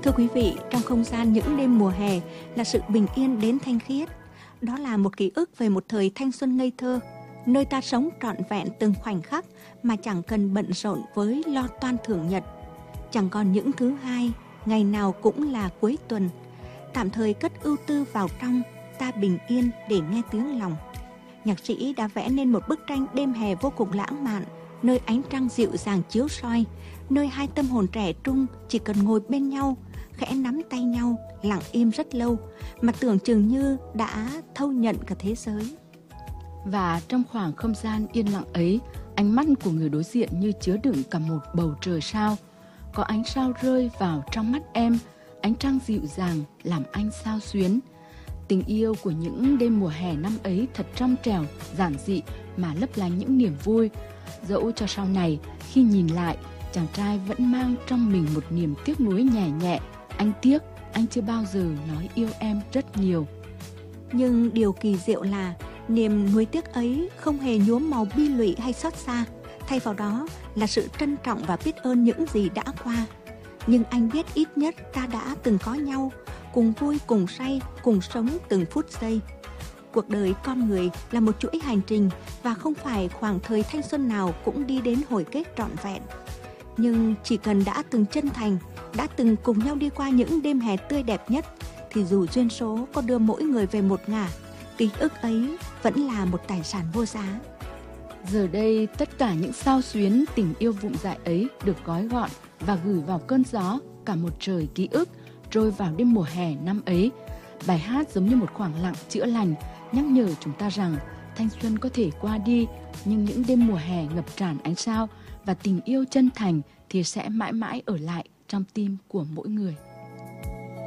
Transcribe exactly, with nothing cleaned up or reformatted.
Thưa quý vị, trong không gian những đêm mùa hè là sự bình yên đến thanh khiết. Đó là một ký ức về một thời thanh xuân ngây thơ, nơi ta sống trọn vẹn từng khoảnh khắc mà chẳng cần bận rộn với lo toan thưởng nhật. Chẳng còn những thứ hai, ngày nào cũng là cuối tuần. Tạm thời cất ưu tư vào trong, ta bình yên để nghe tiếng lòng. Nhạc sĩ đã vẽ nên một bức tranh đêm hè vô cùng lãng mạn, nơi ánh trăng dịu dàng chiếu soi, nơi hai tâm hồn trẻ trung chỉ cần ngồi bên nhau, khẽ nắm tay nhau, lặng im rất lâu, mà tưởng chừng như đã thâu nhận cả thế giới. Và trong khoảng không gian yên lặng ấy, ánh mắt của người đối diện như chứa đựng cả một bầu trời sao. Có ánh sao rơi vào trong mắt em, ánh trăng dịu dàng làm anh xao xuyến. Tình yêu của những đêm mùa hè năm ấy thật trong trẻo, giản dị mà lấp lánh những niềm vui. Dẫu cho sau này, khi nhìn lại, chàng trai vẫn mang trong mình một niềm tiếc nuối nhẹ nhẹ. Anh tiếc, anh chưa bao giờ nói yêu em rất nhiều. Nhưng điều kỳ diệu là niềm nuối tiếc ấy không hề nhuốm màu bi lụy hay xót xa. Thay vào đó là sự trân trọng và biết ơn những gì đã qua. Nhưng anh biết ít nhất ta đã từng có nhau, cùng vui, cùng say, cùng sống từng phút giây. Cuộc đời con người là một chuỗi hành trình và không phải khoảng thời thanh xuân nào cũng đi đến hồi kết trọn vẹn. Nhưng chỉ cần đã từng chân thành, đã từng cùng nhau đi qua những đêm hè tươi đẹp nhất, thì dù duyên số có đưa mỗi người về một ngả, ký ức ấy vẫn là một tài sản vô giá. Giờ đây, tất cả những xao xuyến tình yêu vụng dại ấy được gói gọn và gửi vào cơn gió, cả một trời ký ức trôi vào đêm mùa hè năm ấy. Bài hát giống như một khoảng lặng chữa lành, nhắc nhở chúng ta rằng thanh xuân có thể qua đi, nhưng những đêm mùa hè ngập tràn ánh sao và tình yêu chân thành thì sẽ mãi mãi ở lại trong tim của mỗi người.